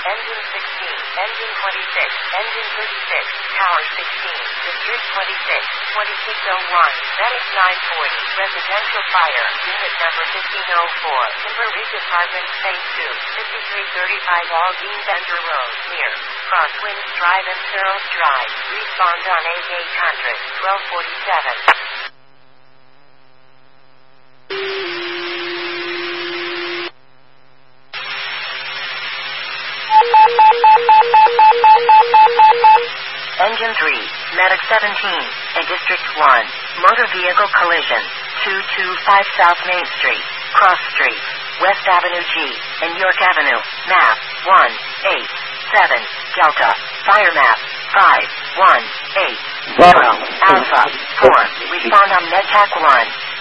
Engine 16, Engine 26, Engine 36, Tower 16, District 26, 2601, Medic 940, Residential Fire, Unit number 1504, Timber Ridge Apartments Phase 2, 5335 Aldine Bender Road, near Crosswinds Drive and Searles Drive. Respond on 8800, 1247. Engine 3, Medic 17, and District 1, Motor Vehicle Collision, 225 South Main Street, Cross Street, West Avenue G, and York Avenue, map 187, Delta, fire map 5180, Alpha 4, respond on MedTac 1.